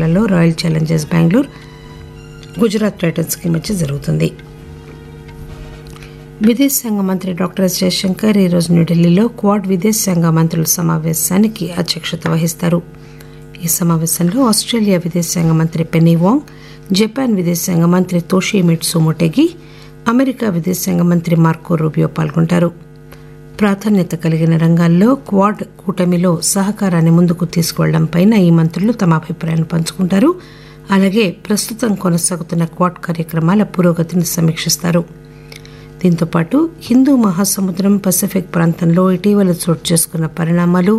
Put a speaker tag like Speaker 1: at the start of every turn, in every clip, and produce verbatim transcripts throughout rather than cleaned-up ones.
Speaker 1: మైదానాలలో royal Challengers Bengaluru Gujarat టైటన్స్కి మధ్య జరుగుతుంది. విదేశాంగ మంత్రి డాక్టర్ ఎస్ జయశంకర్ ఈరోజు న్యూఢిల్లీలో క్వాడ్ విదేశాంగ మంత్రుల సమావేశానికి అధ్యక్షత వహిస్తారు. ఈ సమావేశంలో ఆస్ట్రేలియా విదేశాంగ మంత్రి పెన్నీ వాంగ్, జపాన్ విదేశాంగ మంత్రి తోషిమిట్సు మొటెగి, అమెరికా విదేశాంగ మంత్రి మార్కో రూబియో పాల్గొంటారు. ప్రాధాన్యత కలిగిన రంగాల్లో క్వాడ్ కూటమిలో సహకారాన్ని ముందుకు తీసుకువెళ్లడంపై ఈ మంత్రులు తమ అభిప్రాయాన్ని పంచుకుంటారు. అలాగే ప్రస్తుతం కొనసాగుతున్న క్వాడ్ కార్యక్రమాల పురోగతిని సమీక్షిస్తారు. దీంతోపాటు హిందూ మహాసముద్రం పసిఫిక్ ప్రాంతంలో ఇటీవల చోటు చేసుకున్న పరిణామాలు,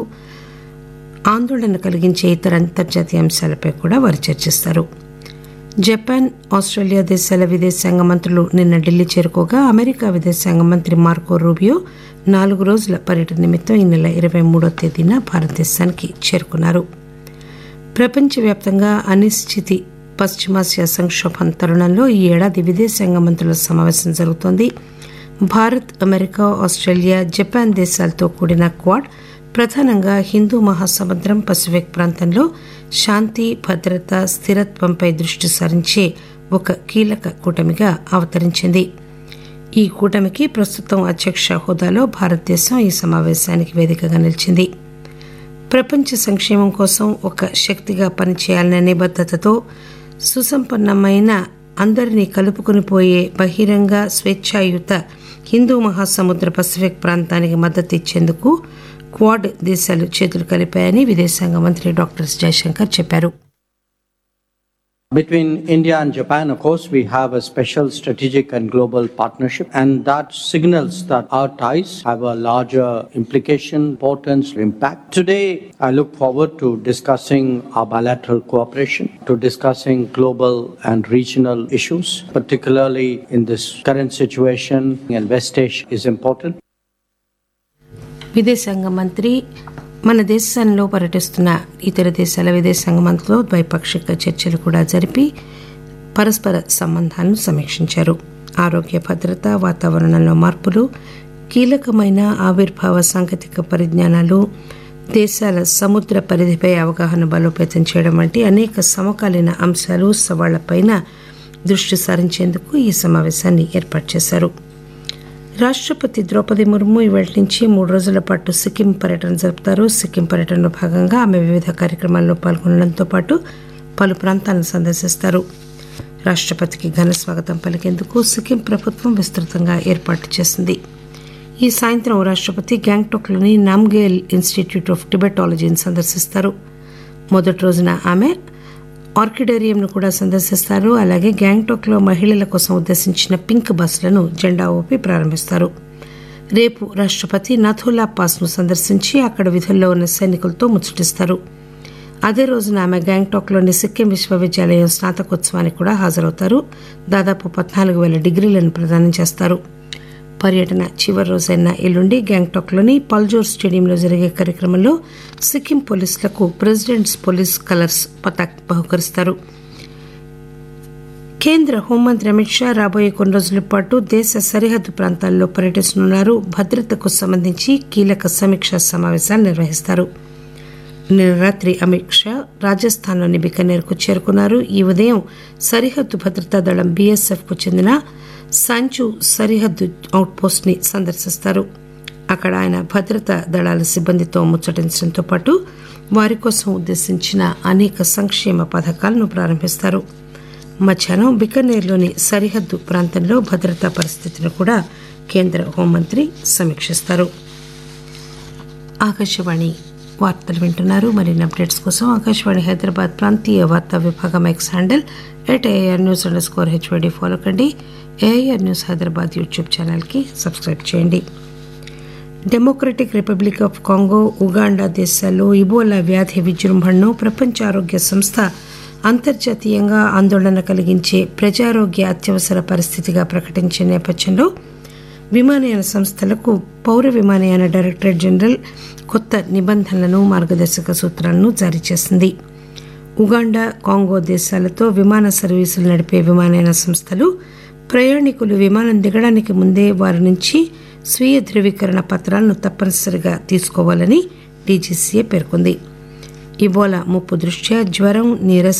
Speaker 1: ఆందోళన కలిగించే ఇతర అంతర్జాతీయ అంశాలపై కూడా వారు చర్చిస్తారు. జపాన్, ఆస్ట్రేలియా దేశాల విదేశాంగ మంత్రులు నిన్న ఢిల్లీ చేరుకోగా అమెరికా విదేశాంగ మంత్రి మార్కో రూబియో నాలుగు రోజుల పర్యటన నిమిత్తం ఈ నెల ఇరవై మూడో తేదీన భారతదేశానికి చేరుకున్నారు. ప్రపంచవ్యాప్తంగా అనిశ్చితి పశ్చిమాసియా సంక్షోభం తరుణంలో ఈ ఏడాది విదేశాంగ మంత్రుల సమావేశం జరుగుతోంది. భారత్, అమెరికా, ఆస్ట్రేలియా, జపాన్ దేశాలతో కూడిన క్వాడ్ ప్రధానంగా హిందూ మహాసముద్రం పసిఫిక్ ప్రాంతంలో శాంతి, భద్రత, స్థిరత్వంపై దృష్టి సారించే ఒక కీలక కూటమిగా అవతరించింది. ఈ కూటమికి ప్రస్తుతం అధ్యక్ష హోదాలో భారతదేశం ఈ సమావేశానికి వేదికగా నిలిచింది. ప్రపంచ సంక్షేమం కోసం ఒక శక్తిగా పనిచేయాలనే నిబద్ధతతో సుసంపన్నమైన, అందరినీ కలుపుకుని పోయే బహిరంగ స్వేచ్ఛాయుత హిందూ మహాసముద్ర పసిఫిక్ ప్రాంతానికి మద్దతు ఇచ్చేందుకు క్వాడ్ దేశాలు చేతులు కలిపాయని విదేశాంగ మంత్రి డాక్టర్ ఎస్ జయశంకర్ చెప్పారు.
Speaker 2: Between India and Japan, of course, we have a special strategic and global partnership, and that signals that our ties have a larger implication, importance, impact. Today, I look forward to discussing our bilateral cooperation, to discussing global and regional issues, particularly in this current situation, and West Asia is important.
Speaker 1: విదేశాంగ మంత్రి మన దేశంలో పర్యటిస్తున్న ఇతర దేశాల విదేశాంగ మంత్రులతో ద్వైపాక్షిక చర్చలు కూడా జరిపి పరస్పర సంబంధాలను సమీక్షించారు. ఆరోగ్య భద్రత, వాతావరణంలో మార్పులు, కీలకమైన ఆవిర్భావ సాంకేతిక పరిజ్ఞానాలు, దేశాల సముద్ర పరిధిపై అవగాహన బలోపేతం చేయడం వంటి అనేక సమకాలీన అంశాలు, సవాళ్లపైన దృష్టి సారించేందుకు ఈ సమావేశాన్ని ఏర్పాటు చేశారు. రాష్ట్రపతి ద్రౌపది ముర్ము ఇవాళ నుంచి మూడు రోజుల పాటు సిక్కిం పర్యటన జరుపుతారు. సిక్కిం పర్యటనలో భాగంగా ఆమె వివిధ కార్యక్రమాల్లో పాల్గొనడంతో పాటు పలు ప్రాంతాలను సందర్శిస్తారు. రాష్ట్రపతికి ఘన స్వాగతం పలికేందుకు సిక్కిం ప్రభుత్వం విస్తృతంగా ఏర్పాట్లు చేసింది. ఈ సాయంత్రం రాష్ట్రపతి గ్యాంగ్టాక్లోని నామ్గేల్ ఇన్స్టిట్యూట్ ఆఫ్ టిబెటాలజీని సందర్శిస్తారు. మొదటి రోజున ఆమె ఆర్కిడేరియంను కూడా సందర్శిస్తారు. అలాగే గ్యాంగ్టాక్లో మహిళల కోసం ఉద్దేశించిన పింక్ బస్సులను జెండా ఊపి ప్రారంభిస్తారు. రేపు రాష్ట్రపతి నథులా పాస్ను సందర్శించి అక్కడ విధుల్లో ఉన్న సైనికులతో ముచ్చటిస్తారు. అదే రోజున ఆమె గ్యాంగ్టాక్లోని సిక్కిం విశ్వవిద్యాలయం స్నాతకోత్సవానికి కూడా హాజరవుతారు. దాదాపు పద్నాలుగు వేల డిగ్రీలను ప్రదానం చేస్తారు. పర్యటన చివరి రోజైన ఎల్లుండి గ్యాంగ్టాక్లోని పల్జోర్ స్టేడియంలో జరిగే కార్యక్రమంలో సిక్కిం పోలీసులకు ప్రెసిడెంట్స్ పోలీస్ కలర్స్ పతాక్ బహుకరిస్తారు. కేంద్ర హోంమంత్రి అమిత్ షా రాబోయే కొన్ని రోజుల పాటు దేశ సరిహద్దు ప్రాంతాల్లో పర్యటిస్తున్నారు. భద్రతకు సంబంధించి కీలక సమీక్షా సమావేశాలు నిర్వహిస్తారు. నిన్న రాత్రి అమిత్ షా రాజస్థాన్లోని బికనేర్కు చేరుకున్నారు. ఈ ఉదయం సరిహద్దు భద్రతా దళం బీఎస్ఎఫ్ కు చెందిన సాంచు సరిహద్దు అవుట్ పోస్ట్ ని సందర్శిస్తారు. అక్కడ ఆయన భద్రతా దళాల సిబ్బందితో ముచ్చటించడంతో పాటు వారి కోసం ఉద్దేశించిన అనేక సంక్షేమ పథకాలను ప్రారంభిస్తారు. మధ్యాహ్నం బికనేర్లోని సరిహద్దు ప్రాంతంలో భద్రతా పరిస్థితిని కూడా కేంద్ర హోంమంత్రి సమీక్షిస్తారు. ఆకాశవాణి వార్తలు వింటున్నారు. మరిన్ని అప్డేట్స్ కోసం ఆకాశవాణి హైదరాబాద్ ప్రాంతీయ వార్తా విభాగం X handle at AIR news under score HYD follow కండి. ఏఐఆర్ న్యూస్ హైదరాబాద్ యూట్యూబ్ ఛానల్కి సబ్స్క్రైబ్ చేయండి. Democratic republic of Congo, Uganda దేశాల్లో ఇబోలా వ్యాధి విజృంభణను ప్రపంచ ఆరోగ్య సంస్థ అంతర్జాతీయంగా ఆందోళన కలిగించే ప్రజారోగ్య అత్యవసర పరిస్థితిగా ప్రకటించిన నేపథ్యంలో విమానయాన సంస్థలకు పౌర విమానయాన డైరెక్టరేట్ జనరల్ కొత్త నిబంధనలను, మార్గదర్శక సూత్రాలను జారీ చేసింది. ఉగాండా, కాంగో దేశాలతో విమాన సర్వీసులు నడిపే విమానయాన సంస్థలు ప్రయాణికులు విమానం దిగడానికి ముందే వారి నుంచి స్వీయ ధృవీకరణ పత్రాలను తప్పనిసరిగా తీసుకోవాలని డీజీసీఏ పేర్కొంది. ఇబోలా ముప్పు దృష్ట్యా జ్వరం, నీరసం